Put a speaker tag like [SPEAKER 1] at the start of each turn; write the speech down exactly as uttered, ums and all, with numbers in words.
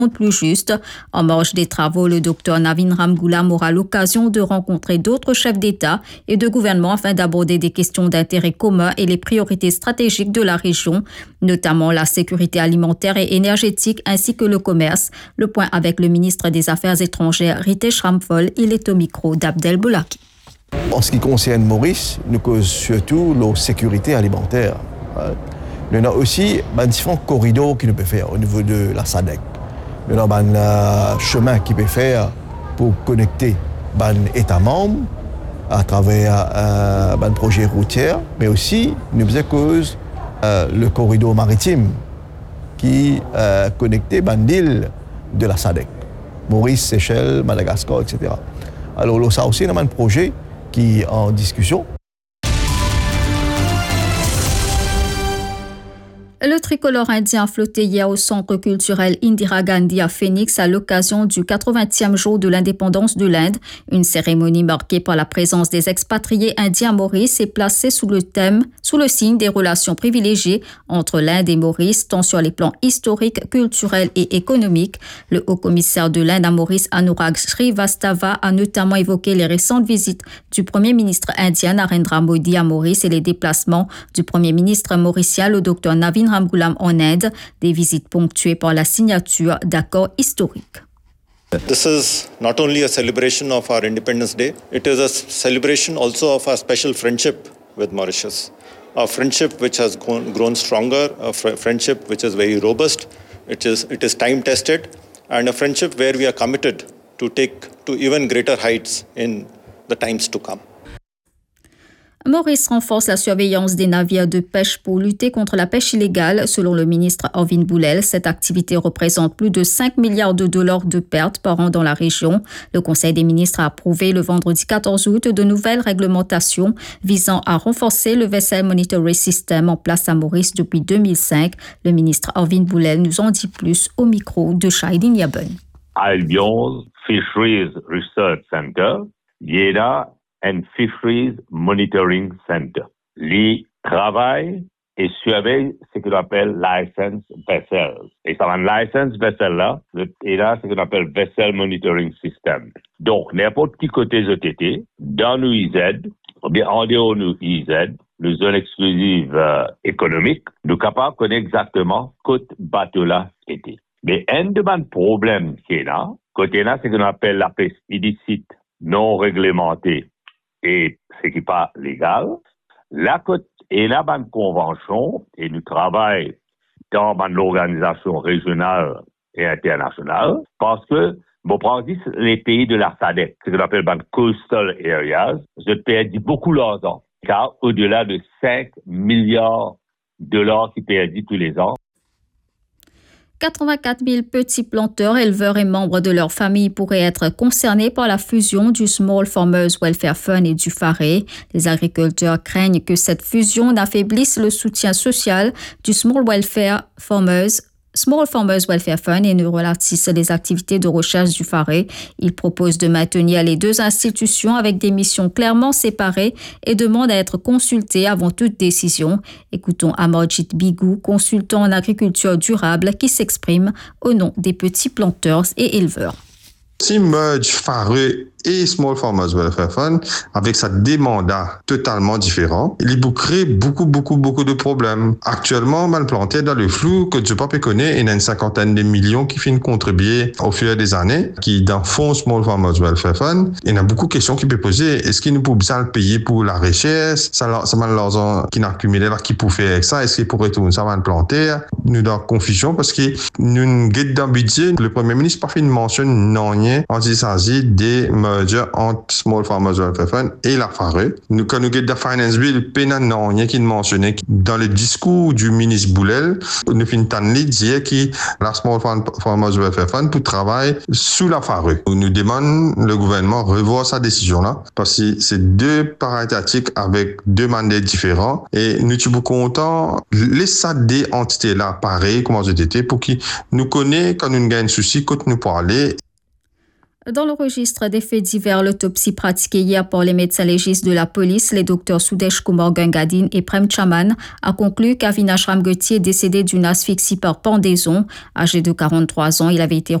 [SPEAKER 1] plus juste. En marge des travaux, le docteur Navin Ramgoolam aura l'occasion de rencontrer d'autres chefs d'État et de gouvernement afin d'aborder des questions d'intérêt commun et les priorités stratégiques de la région, notamment la sécurité alimentaire et énergétique ainsi que le commerce. Le point avec le ministre des Affaires étrangères, Ritesh Ramphal, il est au micro d'Abdel Boulaki.
[SPEAKER 2] En ce qui concerne Maurice, nous causons surtout la sécurité alimentaire. Nous avons aussi ben, différents corridors qui nous peuvent faire au niveau de la S A D C. Nous avons un euh, chemin qui peut faire pour connecter les États membres à travers euh, un projet routier, mais aussi nous faisons cause euh, le corridor maritime qui euh, connectait l'île de la S A D C, Maurice, Seychelles, Madagascar, et cetera. Alors là, ça aussi, nous avons un projet qui est en discussion.
[SPEAKER 1] Le tricolore indien a flotté hier au centre culturel Indira Gandhi à Phoenix à l'occasion du quatre-vingtième jour de l'indépendance de l'Inde. Une cérémonie marquée par la présence des expatriés indiens à Maurice est placée sous le thème, sous le signe des relations privilégiées entre l'Inde et Maurice, tant sur les plans historiques, culturels et économiques. Le haut-commissaire de l'Inde à Maurice, Anurag Srivastava, a notamment évoqué les récentes visites du Premier ministre indien Narendra Modi à Maurice et les déplacements du Premier ministre mauricien, le docteur Navin Ramgoolam en Inde, des visites ponctuées par la signature d'accords historiques.
[SPEAKER 3] This is not only a celebration of our Independence Day, it is a celebration also of our special friendship with Mauritius. A friendship which has grown stronger, a fr- friendship which is very robust, it is, it is time-tested, and a friendship where we are committed to take to even greater heights in the times to come.
[SPEAKER 1] Maurice renforce la surveillance des navires de pêche pour lutter contre la pêche illégale. Selon le ministre Arvind Boulel, cette activité représente plus de cinq milliards de dollars de pertes par an dans la région. Le Conseil des ministres a approuvé le vendredi quatorze août de nouvelles réglementations visant à renforcer le Vessel Monitoring System en place à Maurice depuis deux mille cinq. Le ministre Arvind Boulel nous en dit plus au micro de Shaidin Yaben.
[SPEAKER 4] Albions Fisheries Research Center, Yeda and Fisheries Monitoring Center. Les travail et surveille ce qu'on appelle license vessels. Et ça, un license vessel là, et là, ce qu'on appelle vessel monitoring system. Donc, n'importe qui côté Z T T, dans nos I Z, ou bien en dehors de nos I Z, les zones exclusives euh, économiques, nous sommes capables de connaître exactement côté bateau là était. Mais un des problèmes qui est là, côté là, c'est ce qu'on appelle la pêche illicite non réglementée et ce qui n'est pas légal. La côte est là, une convention, et nous travaillons dans l'organisation régionale et internationale, parce que, bon, prendre les pays de la S A D C, ce qu'on appelle les coastal areas, je perds beaucoup d'argent, car au-delà de cinq milliards de dollars qui perdent tous les ans.
[SPEAKER 1] quatre-vingt-quatre mille petits planteurs, éleveurs et membres de leur famille pourraient être concernés par la fusion du Small Farmers Welfare Fund et du F A R E. Les agriculteurs craignent que cette fusion n'affaiblisse le soutien social du Small Welfare Farmers Small Farmers Welfare Fund et ne ralentisse les activités de recherche du F A R E. Il propose de maintenir les deux institutions avec des missions clairement séparées et demande à être consultés avant toute décision. Écoutons Amarjit Bigou, consultant en agriculture durable, qui s'exprime au nom des petits planteurs et éleveurs.
[SPEAKER 5] Si merge F A R E et Small Farmers Welfare Fund, avec sa des mandats totalement différents, il peut créer beaucoup, beaucoup, beaucoup de problèmes. Actuellement, mal planté dans le flou que je peux pas connaître, il y a une cinquantaine de millions qui finissent contribuer au fur des années, qui dans fond Small Farmers Welfare Fund, il y a beaucoup de questions qui peuvent poser. Est-ce qu'il nous peut bien le payer pour la richesse? Ça, ça va l'argent qui n'a accumulé là, qui peut faire avec ça? Est-ce qu'il pourrait retourner ça va le planter? Nous dans confusion parce que nous guette dans le budget, le Premier ministre pas fait une mention non rien en il s'agit des entre Small Farmers Welfare Fund et la F A R E. Nous, quand nous avons la Finance Bill, pénal non, rien qui mentionnait dans le discours du ministre Boulel, nous finissons de dire que la Small Farmers Welfare Fund pour travailler sous la F A R E. Nous demandons le gouvernement de revoir sa décision-là, parce que c'est deux paratatiques avec deux mandats différents, et nous sommes contents de laisser des entités-là pareilles, comme Z T T, pour qu'ils nous connaissent quand nous avons un souci, quand nous parlons.
[SPEAKER 1] Dans le registre des faits divers, l'autopsie pratiquée hier par les médecins légistes de la police, les docteurs Sudesh Kumar Gangadine et Prem Chaman, a conclu qu'Avinash Ramgoti est décédé d'une asphyxie par pendaison. Âgé de quarante-trois ans, il avait été